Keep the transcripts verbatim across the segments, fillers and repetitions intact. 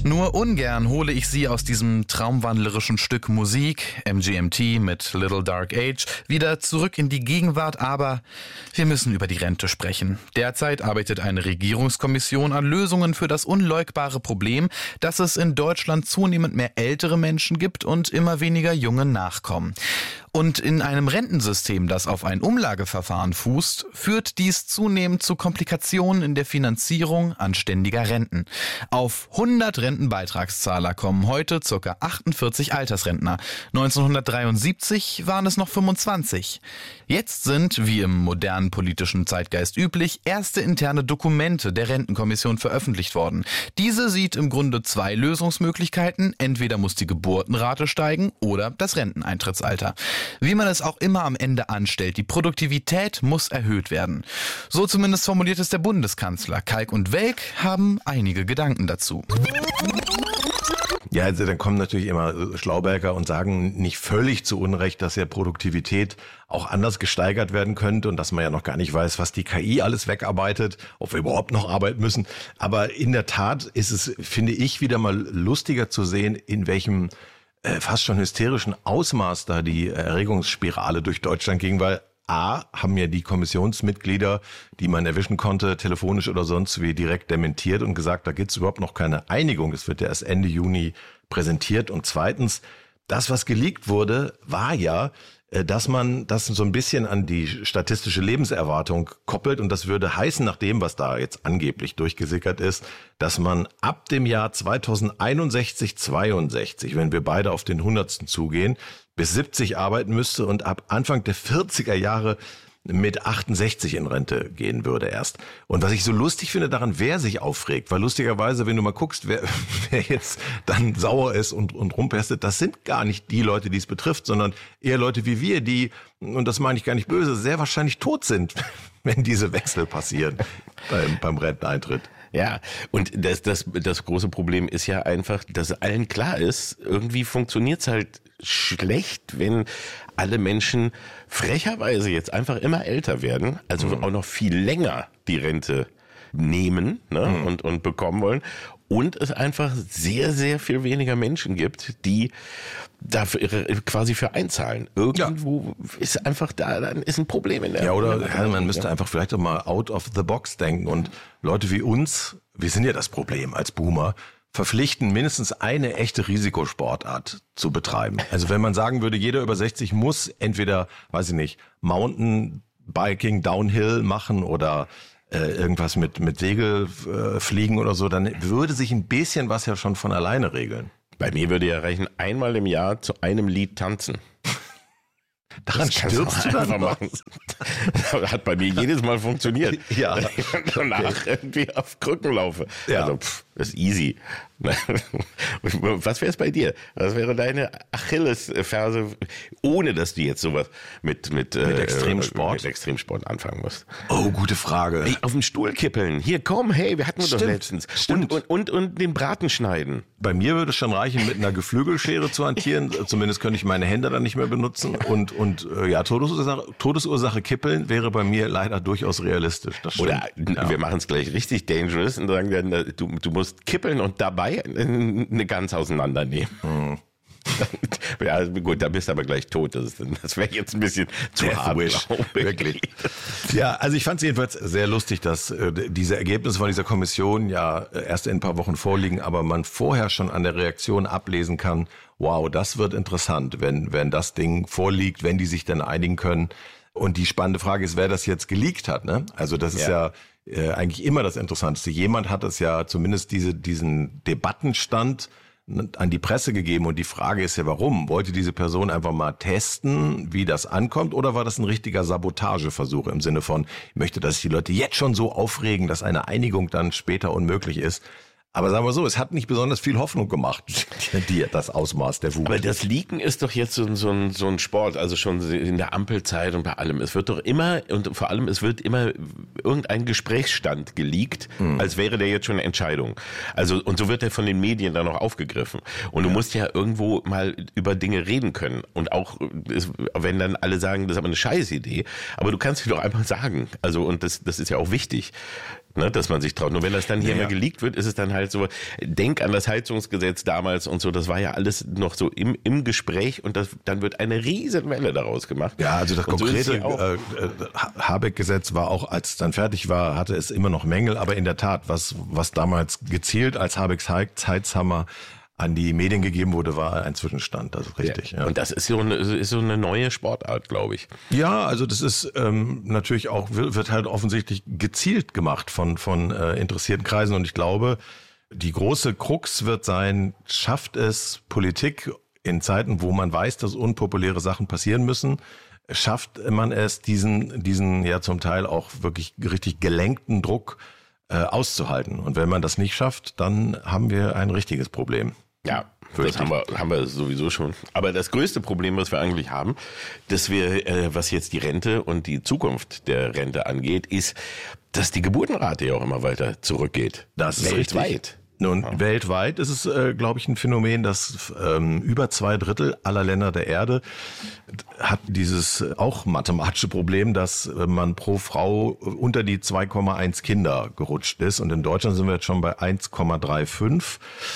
Nur ungern hole ich Sie aus diesem traumwandlerischen Stück Musik, M G M T mit Little Dark Age, wieder zurück in die Gegenwart, aber wir müssen über die Rente sprechen. Derzeit arbeitet eine Regierungskommission an Lösungen für das unleugbare Problem, dass es in Deutschland zunehmend mehr ältere Menschen gibt und immer weniger junge Nachkommen. Und in einem Rentensystem, das auf ein Umlageverfahren fußt, führt dies zunehmend zu Komplikationen in der Finanzierung anständiger Renten. Auf hundert Rentenbeitragszahler kommen heute ca. achtundvierzig Altersrentner. neunzehnhundertdreiundsiebzig waren es noch fünfundzwanzig. Jetzt sind, wie im modernen politischen Zeitgeist üblich, erste interne Dokumente der Rentenkommission veröffentlicht worden. Diese sieht im Grunde zwei Lösungsmöglichkeiten. Entweder muss die Geburtenrate steigen oder das Renteneintrittsalter. Wie man es auch immer am Ende anstellt, die Produktivität muss erhöht werden. So zumindest formuliert es der Bundeskanzler. Kalk und Welk haben einige Gedanken dazu. Ja, also dann kommen natürlich immer Schlauberger und sagen nicht völlig zu Unrecht, dass ja Produktivität auch anders gesteigert werden könnte und dass man ja noch gar nicht weiß, was die K I alles wegarbeitet, ob wir überhaupt noch arbeiten müssen. Aber in der Tat ist es, finde ich, wieder mal lustiger zu sehen, in welchem äh, fast schon hysterischen Ausmaß da die Erregungsspirale durch Deutschland ging, weil A, haben ja die Kommissionsmitglieder, die man erwischen konnte, telefonisch oder sonst wie, direkt dementiert und gesagt, da gibt es überhaupt noch keine Einigung. Es wird ja erst Ende Juni präsentiert. Und zweitens, das, was geleakt wurde, war ja, dass man das so ein bisschen an die statistische Lebenserwartung koppelt. Und das würde heißen, nach dem, was da jetzt angeblich durchgesickert ist, dass man ab dem Jahr zweitausendeinundsechzig, zweiundsechzig, wenn wir beide auf den hundertsten zugehen, bis siebzig arbeiten müsste und ab Anfang der vierziger Jahre mit achtundsechzig in Rente gehen würde erst. Und was ich so lustig finde daran, wer sich aufregt, weil lustigerweise, wenn du mal guckst, wer, wer jetzt dann sauer ist und, und rumpestet, das sind gar nicht die Leute, die es betrifft, sondern eher Leute wie wir, die, und das meine ich gar nicht böse, sehr wahrscheinlich tot sind, wenn diese Wechsel passieren beim, beim Renteneintritt. Ja, und das, das, das große Problem ist ja einfach, dass allen klar ist, irgendwie funktioniert's halt schlecht, wenn alle Menschen frecherweise jetzt einfach immer älter werden, also mhm. auch noch viel länger die Rente nehmen, ne, mhm. und, und bekommen wollen. Und es einfach sehr, sehr viel weniger Menschen gibt, die dafür quasi für einzahlen. Irgendwo ja. ist einfach da, dann ist ein Problem in der. Ja, oder in der ja, man müsste ja. einfach vielleicht auch mal out of the box denken und Leute wie uns, wir sind ja das Problem als Boomer, verpflichten, mindestens eine echte Risikosportart zu betreiben. Also wenn man sagen würde, jeder über sechzig muss entweder, weiß ich nicht, Mountainbiking, Downhill machen oder äh, irgendwas mit mit Segelfliegen äh, oder so, dann würde sich ein bisschen was ja schon von alleine regeln. Bei mir würde ja reichen, einmal im Jahr zu einem Lied tanzen. Daran stirbst du dann machen. Das hat bei mir jedes Mal funktioniert. Ja. Wenn ich danach okay. irgendwie auf Krücken laufe. Ja. Also, pff, das ist easy. Was wäre es bei dir? Was wäre deine Achillesferse, ohne dass du jetzt sowas mit, mit, mit äh, Extremsport? Mit Extremsport anfangen musst? Oh, gute Frage. Hey, auf den Stuhl kippeln. Hier, komm, hey, wir hatten wir doch letztens. Stimmt. Und, und, und, und den Braten schneiden. Bei mir würde es schon reichen, mit einer Geflügelschere zu hantieren. Zumindest könnte ich meine Hände dann nicht mehr benutzen. Und, und ja, Todesursache, Todesursache kippeln wäre bei mir leider durchaus realistisch. Das stimmt. Oder ja. wir machen es gleich richtig dangerous und sagen dann, du, du musst kippeln und dabei eine Gans auseinandernehmen. Hm. Ja, gut, da bist du aber gleich tot. Das, das wäre jetzt ein bisschen zu hart. Wirklich. Ja, also ich fand es jedenfalls sehr lustig, dass äh, diese Ergebnisse von dieser Kommission ja erst in ein paar Wochen vorliegen, aber man vorher schon an der Reaktion ablesen kann, wow, das wird interessant, wenn, wenn das Ding vorliegt, wenn die sich dann einigen können. Und die spannende Frage ist, wer das jetzt geleakt hat, ne? Also das ist ja, ja äh, eigentlich immer das Interessanteste. Jemand hat es ja zumindest diese, diesen Debattenstand an die Presse gegeben und die Frage ist ja, warum? Wollte diese Person einfach mal testen, wie das ankommt, oder war das ein richtiger Sabotageversuch im Sinne von, ich möchte, dass sich die Leute jetzt schon so aufregen, dass eine Einigung dann später unmöglich ist? Aber sagen wir so, es hat nicht besonders viel Hoffnung gemacht, dir das Ausmaß der Wut. Aber das Leaken ist doch jetzt so, so, ein, so ein Sport, also schon in der Ampelzeit und bei allem. Es wird doch immer, und vor allem, es wird immer irgendein Gesprächsstand geleakt, mhm. als wäre der jetzt schon eine Entscheidung. Also, und so wird der von den Medien dann auch aufgegriffen. Und du ja. musst ja irgendwo mal über Dinge reden können. Und auch, wenn dann alle sagen, das ist aber eine Scheißidee, aber du kannst sie doch einfach sagen. Also, und das, das ist ja auch wichtig. ne, dass man sich traut. Nur wenn das dann hier Ja, immer ja. geleakt wird, ist es dann halt so, denk an das Heizungsgesetz damals und so, das war ja alles noch so im, im Gespräch und das, dann wird eine riesen Welle daraus gemacht. Ja, also das Und so ist konkrete hier auch. äh, äh, Habeck-Gesetz war auch, als es dann fertig war, hatte es immer noch Mängel, aber in der Tat, was, was damals gezielt als Habecks Heizhammer an die Medien gegeben wurde, war ein Zwischenstand, das ist richtig. Ja. Ja. Und das ist so eine, ist so eine neue Sportart, glaube ich. Ja, also das ist ähm, natürlich auch, wird wird halt offensichtlich gezielt gemacht von, von äh, interessierten Kreisen und ich glaube, die große Krux wird sein, schafft es Politik in Zeiten, wo man weiß, dass unpopuläre Sachen passieren müssen, schafft man es, diesen, diesen ja zum Teil auch wirklich richtig gelenkten Druck äh, auszuhalten. Und wenn man das nicht schafft, dann haben wir ein richtiges Problem. Ja, Fürchte das haben wir, haben wir sowieso schon. Aber das größte Problem, was wir eigentlich haben, dass wir, äh, was jetzt die Rente und die Zukunft der Rente angeht, ist, dass die Geburtenrate ja auch immer weiter zurückgeht. Das ist weltweit. richtig. Nun, ja. weltweit ist es, äh, glaube ich, ein Phänomen, dass ähm, über zwei Drittel aller Länder der Erde hat dieses äh, auch mathematische Problem, dass äh, man pro Frau unter die zwei Komma eins Kinder gerutscht ist. Und in Deutschland sind wir jetzt schon bei eins Komma fünfunddreißig.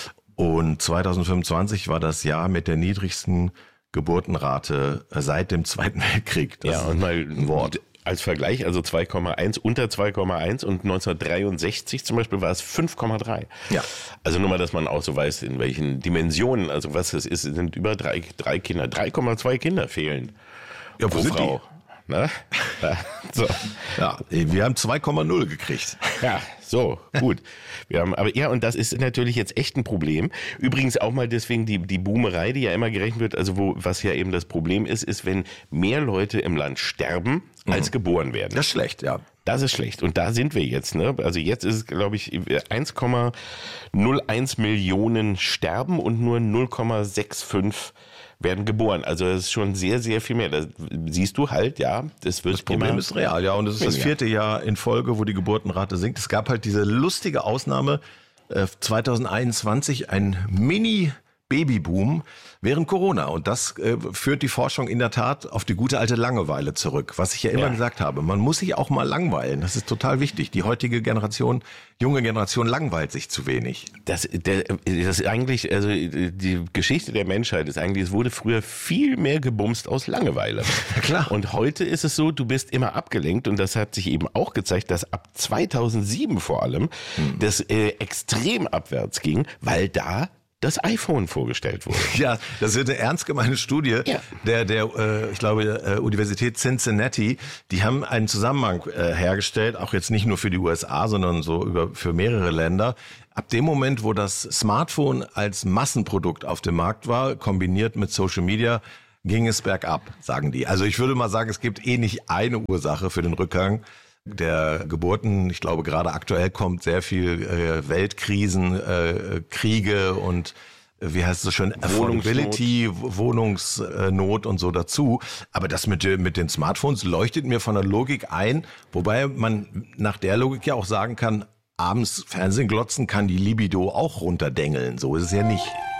Und zweitausendfünfundzwanzig war das Jahr mit der niedrigsten Geburtenrate seit dem Zweiten Weltkrieg. Das Ja, und mal ein Wort. Als Vergleich, also zwei Komma eins, unter zwei Komma eins und neunzehnhundertdreiundsechzig zum Beispiel war es fünf Komma drei. Ja. Also nur mal, dass man auch so weiß, in welchen Dimensionen, also was es ist, sind über drei, drei Kinder, drei Komma zwei Kinder fehlen Ja, wo pro sind Frau. Ne? Ja, so. Ja, wir haben zwei Komma null gekriegt. Ja, so, gut. Wir haben, aber ja, und das ist natürlich jetzt echt ein Problem. Übrigens auch mal deswegen die, die Boomerei, die ja immer gerechnet wird, also wo, was ja eben das Problem ist, ist, wenn mehr Leute im Land sterben, als mhm. geboren werden. Das ist schlecht, ja. Das ist schlecht. Und da sind wir jetzt, ne? Also jetzt ist es, glaube ich, eins Komma null eins Millionen sterben und nur null Komma fünfundsechzig werden geboren. Also das ist schon sehr, sehr viel mehr. Da siehst du halt, ja, das wird Das Problem immer ist real, ja. Und es ist das vierte Jahr in Folge, wo die Geburtenrate sinkt. Es gab halt diese lustige Ausnahme äh, zweitausendeinundzwanzig, ein Mini-Babyboom während Corona. Und das äh, führt die Forschung in der Tat auf die gute alte Langeweile zurück. Was ich ja immer Ja. gesagt habe, man muss sich auch mal langweilen. Das ist total wichtig. Die heutige Generation, junge Generation langweilt sich zu wenig. Das, der, das ist eigentlich, also die Geschichte der Menschheit ist eigentlich, es wurde früher viel mehr gebumst aus Langeweile. Klar. Und heute ist es so, du bist immer abgelenkt und das hat sich eben auch gezeigt, dass ab zweitausendsieben vor allem hm. das äh, extrem abwärts ging, weil da das iPhone vorgestellt wurde. Ja, das ist eine ernst gemeine Studie Ja. der, der äh, ich glaube, äh, Universität Cincinnati. Die haben einen Zusammenhang äh, hergestellt, auch jetzt nicht nur für die U S A, sondern so über für mehrere Länder. Ab dem Moment, wo das Smartphone als Massenprodukt auf dem Markt war, kombiniert mit Social Media, ging es bergab, sagen die. Also ich würde mal sagen, es gibt eh nicht eine Ursache für den Rückgang der Geburten. Ich glaube, gerade aktuell kommt sehr viel äh, Weltkrisen, äh, Kriege und äh, wie heißt es so schön, Affordability, Wohnungsnot und so dazu. Aber das mit, mit den Smartphones leuchtet mir von der Logik ein, wobei man nach der Logik ja auch sagen kann, abends Fernsehen glotzen kann die Libido auch runterdengeln. So ist es ja nicht.